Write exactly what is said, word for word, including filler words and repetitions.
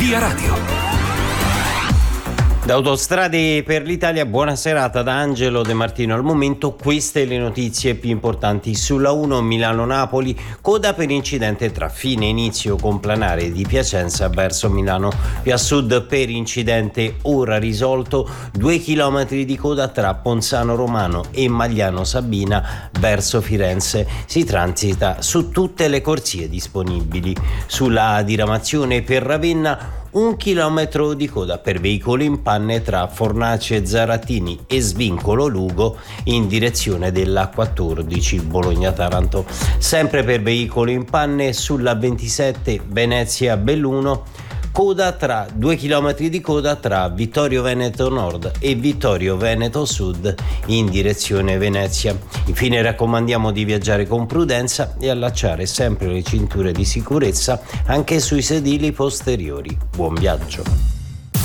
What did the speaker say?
Via Radio. Da Autostrade per l'Italia, buona serata da Angelo De Martino. Al momento queste le notizie più importanti. Sulla uno Milano-Napoli, coda per incidente tra fine e inizio complanare di Piacenza verso Milano. Più a sud per incidente ora risolto, due chilometri di coda tra Ponzano Romano e Magliano Sabina verso Firenze. Si transita su tutte le corsie disponibili. Sulla diramazione per Ravenna, un chilometro di coda per veicoli in panne tra Fornace Zarattini e Svincolo Lugo in direzione della quattordici Bologna-Taranto. Sempre per veicoli in panne sulla ventisette Venezia-Belluno, coda tra due chilometri di coda tra Vittorio Veneto Nord e Vittorio Veneto Sud in direzione Venezia. Infine raccomandiamo di viaggiare con prudenza e allacciare sempre le cinture di sicurezza anche sui sedili posteriori. Buon viaggio.